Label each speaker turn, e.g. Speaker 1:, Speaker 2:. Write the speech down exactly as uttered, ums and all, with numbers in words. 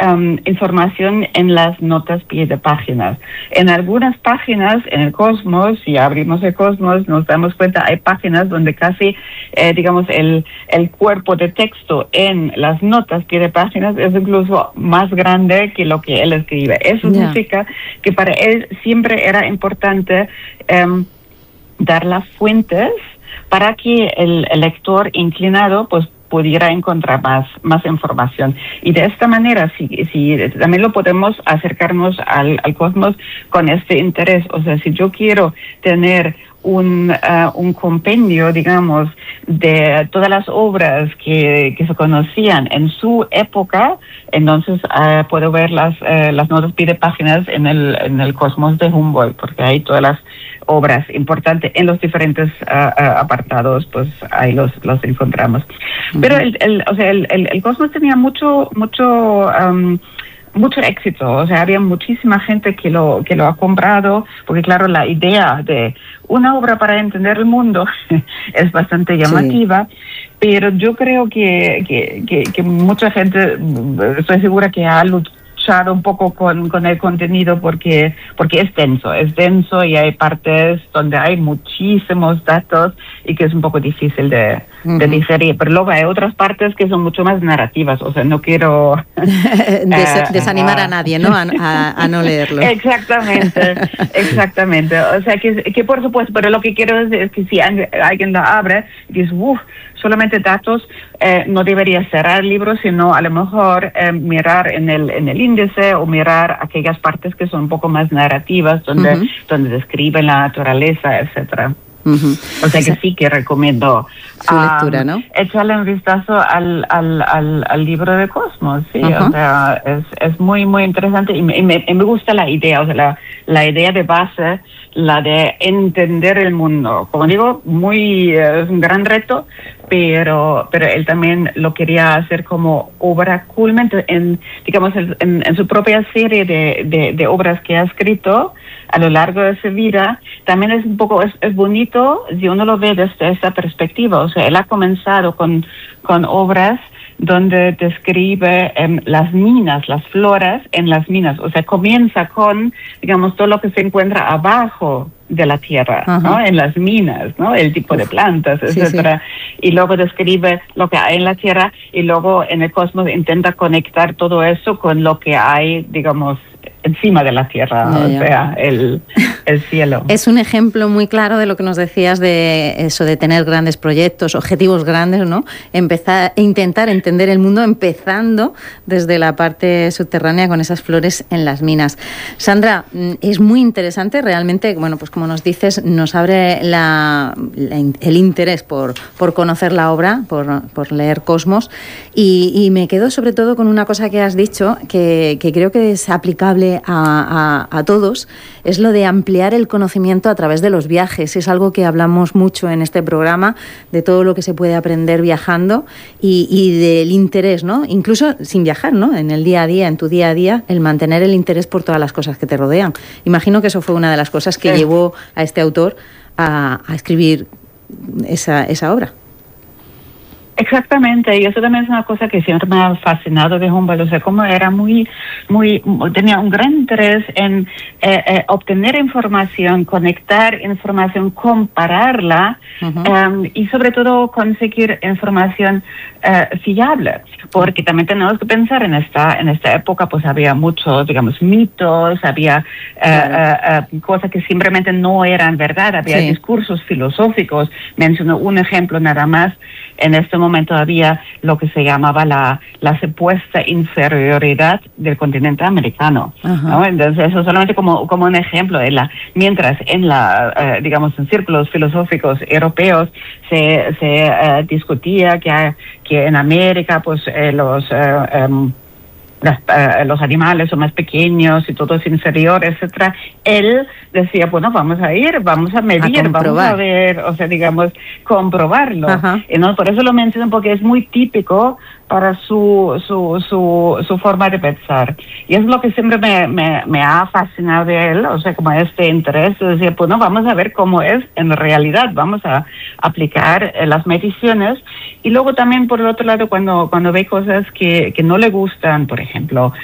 Speaker 1: um, información en las notas pie de páginas. En algunas páginas, en el Cosmos, si abrimos el Cosmos, nos damos cuenta, hay páginas donde casi, eh, digamos, el, el cuerpo de texto en las notas pie de páginas es incluso más grande que lo que él escribe. Eso yeah. significa que para él siempre era importante um, dar las fuentes para que el, el lector inclinado pues pudiera encontrar más, más información. Y de esta manera, si, si también lo podemos acercarnos al, al Cosmos con este interés. O sea, si yo quiero tener un, uh, un compendio, digamos, de todas las obras que, que se conocían en su época, entonces uh, puedo ver las, uh, las notas pie de páginas en el, en el Cosmos de Humboldt, porque hay todas las obras importantes en los diferentes uh, uh, apartados, pues ahí los los encontramos. Uh-huh. Pero el, el o sea el, el, el Cosmos tenía mucho mucho um, mucho éxito, o sea, había muchísima gente que lo que lo ha comprado, porque claro, la idea de una obra para entender el mundo es bastante llamativa, sí. Pero yo creo que, que que que mucha gente, estoy segura que ha luchado un poco con, con el contenido porque porque es denso, es denso y hay partes donde hay muchísimos datos y que es un poco difícil de, uh-huh. de digerir, pero luego hay otras partes que son mucho más narrativas, o sea, no quiero
Speaker 2: Des- desanimar uh, a nadie, ¿no? A, a, a no leerlo.
Speaker 1: Exactamente, exactamente, o sea, que, que por supuesto, pero lo que quiero decir es que si alguien la abre y dice, uff, solamente datos, eh, no debería cerrar el libro, sino a lo mejor eh, mirar en el en el índice o mirar aquellas partes que son un poco más narrativas, donde uh-huh. donde describen la naturaleza, etcétera. Uh-huh. O sea que o sea, sí que recomiendo
Speaker 2: su lectura, um, ¿no?
Speaker 1: Echarle un vistazo al al, al, al libro de Cosmos, sí, uh-huh. o sea, es es muy muy interesante y me, y me, y me gusta la idea, o sea, la, la idea de base, la de entender el mundo. Como digo, muy es uh, un gran reto, pero pero él también lo quería hacer como obra culmen en, digamos, en, en su propia serie de, de, de obras que ha escrito a lo largo de su vida. También es un poco, es, es bonito si uno lo ve desde esta perspectiva. O sea, él ha comenzado con, con obras donde describe eh, las minas, las floras en las minas. O sea, comienza con, digamos, todo lo que se encuentra abajo de la tierra, uh-huh. ¿no? En las minas, ¿no? El tipo de plantas, etcétera. Sí, sí. Y luego describe lo que hay en la tierra y luego en el Cosmos intenta conectar todo eso con lo que hay, digamos, encima de la tierra, ya, ya. O sea, el, el cielo.
Speaker 2: Es un ejemplo muy claro de lo que nos decías de eso, de tener grandes proyectos, objetivos grandes, ¿no? Empezar, intentar entender el mundo empezando desde la parte subterránea con esas flores en las minas. Sandra, es muy interesante, realmente, bueno, pues como nos dices, nos abre la, la, el interés por, por conocer la obra, por, por leer Cosmos, y, y me quedo sobre todo con una cosa que has dicho, que, que creo que es aplicable A, a, a todos, es lo de ampliar el conocimiento a través de los viajes. Es algo que hablamos mucho en este programa, de todo lo que se puede aprender viajando y, y del interés, ¿no? Incluso sin viajar, ¿no? En el día a día, en tu día a día, el mantener el interés por todas las cosas que te rodean. Imagino que eso fue una de las cosas que sí. llevó a este autor a, a escribir esa, esa obra.
Speaker 1: Exactamente, y eso también es una cosa que siempre me ha fascinado de Humboldt, o sea, como era muy, muy, tenía un gran interés en eh, eh, obtener información, conectar información, compararla, uh-huh. um, y sobre todo conseguir información uh, fiable, porque también tenemos que pensar en esta, en esta época, pues había muchos, digamos, mitos, había uh, claro. uh, uh, cosas que simplemente no eran verdad, había sí. discursos filosóficos. Menciono un ejemplo nada más. En este momento había lo que se llamaba la, la supuesta inferioridad del continente americano, uh-huh. ¿no? Entonces eso solamente como, como un ejemplo. En la, mientras en la, eh, digamos, en círculos filosóficos europeos se, se eh, discutía que, que en América, pues, eh, los... Eh, um, Las, uh, los animales son más pequeños y todo es inferior, etcétera. Él decía, bueno, vamos a ir, vamos a medir, a vamos a ver, o sea, digamos, comprobarlo. Uh-huh. Y no, por eso lo menciono, porque es muy típico para su su su su forma de pensar. Y es lo que siempre me, me, me ha fascinado de él, o sea, como este interés de decir, pues no, vamos a ver cómo es en realidad, vamos a aplicar eh, las mediciones. Y luego también, por el otro lado, cuando cuando ve cosas que, que no le gustan, por ejemplo,